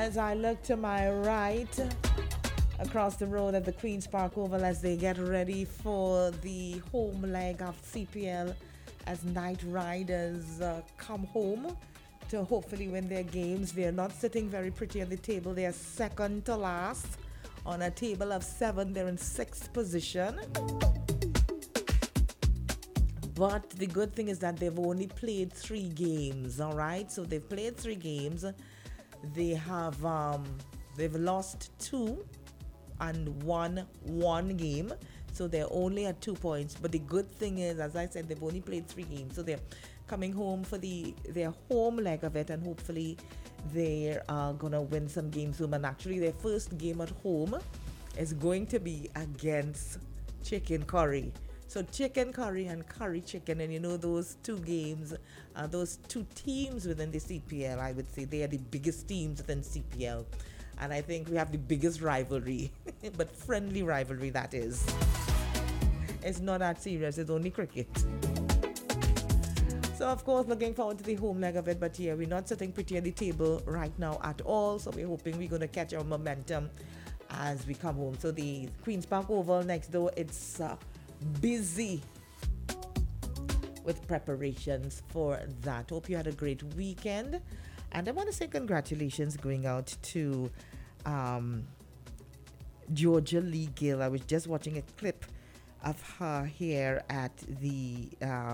As I look to my right, across the road at the Queen's Park Oval as they get ready for the home leg of CPL as Knight Riders come home to hopefully win their games. They're not sitting very pretty at the table. They're second to last on a table of 7. They're in 6th position. But the good thing is that they've only played 3 games, all right? So they've played 3 games. They have they've lost 2 and won 1 game. So they're only at 2 points. But the good thing is, as I said, they've only played 3 games. So they're coming home for their home leg of it, and hopefully they're gonna win some games home. And actually their first game at home is going to be against Chicken Curry. So chicken curry and curry chicken, and you know those 2 games, those 2 teams within the CPL, I would say they are the biggest teams within CPL. And I think we have the biggest rivalry, but friendly rivalry that is. It's not that serious, it's only cricket. So of course looking forward to the home leg of it, but yeah, we're not sitting pretty at the table right now at all. So we're hoping we're going to catch our momentum as we come home. So the Queen's Park Oval next door, it's busy with preparations for that. Hope you had a great weekend, and I want to say congratulations going out to Georgia Lee Gill. I was just watching a clip of her here at the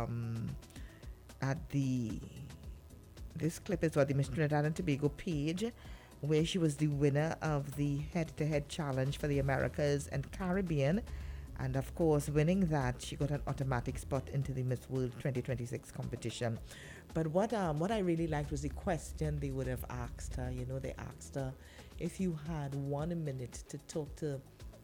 this clip is what the Miss Trinidad and Tobago page, where she was the winner of the head-to-head challenge for the Americas and Caribbean. And of course, winning that, she got an automatic spot into the Miss World 2026 competition. But what I really liked was the question they would have asked her. You know, they asked her, if you had 1 minute to talk to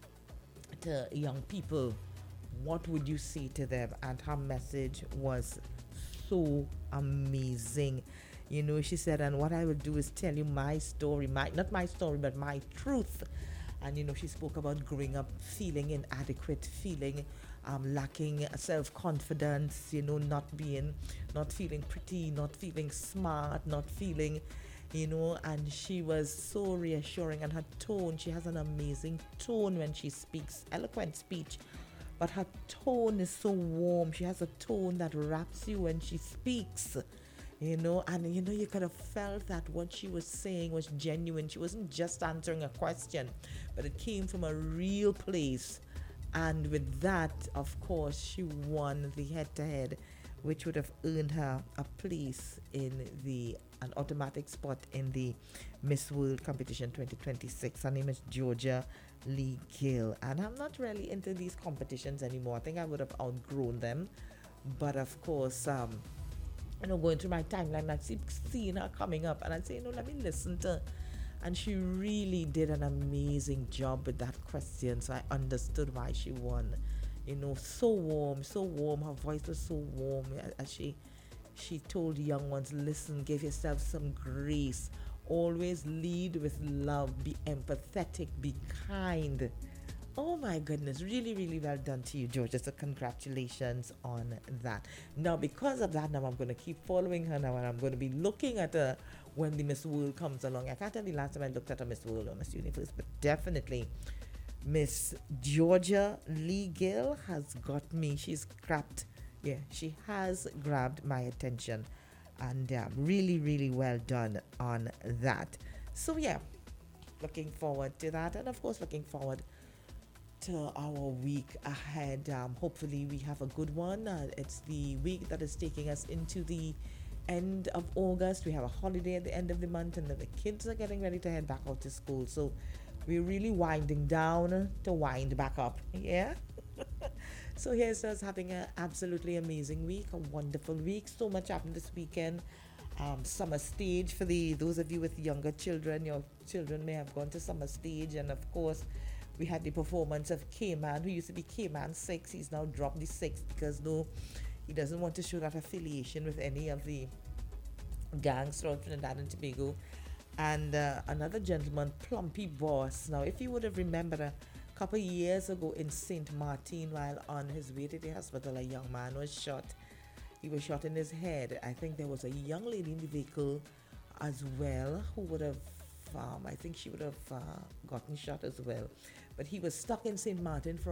young people, what would you say to them? And her message was so amazing. You know, she said, and what I will do is tell you my story, not my story, but my truth. And, you know, she spoke about growing up feeling inadequate, feeling lacking self-confidence, you know, not feeling pretty, not feeling smart, not feeling, you know, and she was so reassuring. And her tone, she has an amazing tone when she speaks, eloquent speech, but her tone is so warm. She has a tone that wraps you when she speaks. You know, and you know, you could have felt that what she was saying was genuine. She wasn't just answering a question, but it came from a real place. And with that, of course, she won the head-to-head, which would have earned her a place in an automatic spot in the Miss World Competition 2026. Her name is Georgia Lee Gill. And I'm not really into these competitions anymore. I think I would have outgrown them. But of course, you know, going through my timeline, I keep seeing her coming up, and I say, you know, let me listen to her. And she really did an amazing job with that question, so I understood why she won. You know, so warm, so warm. Her voice was so warm as she told young ones, listen, give yourself some grace. Always lead with love. Be empathetic. Be kind. Oh my goodness, really, really well done to you, Georgia. So congratulations on that. Now, because of that, now I'm going to keep following her now, and I'm going to be looking at her when the Miss World comes along. I can't tell the last time I looked at a Miss World or Miss Universe, but definitely Miss Georgia Lee Gill has got me. She has grabbed my attention, and really, really well done on that. So yeah, looking forward to that, and of course looking forward to our week ahead. Hopefully we have a good one. It's the week that is taking us into the end of August. We have a holiday at the end of the month, and then the kids are getting ready to head back out to school. So we're really winding down to wind back up. Yeah. So here's us having an absolutely amazing week, a wonderful week. So much happened this weekend. Summer stage for those of you with younger children. Your children may have gone to summer stage, and of course we had the performance of K-Man, who used to be K-Man 6. He's now dropped the 6 because he doesn't want to show that affiliation with any of the gangs throughout Trinidad and Tobago. And another gentleman, Plumpy Boss. Now, if you would have remembered a couple of years ago in St. Martin, while on his way to the hospital, a young man was shot. He was shot in his head. I think there was a young lady in the vehicle as well who would have I think she would have gotten shot as well. But he was stuck in St. Martin for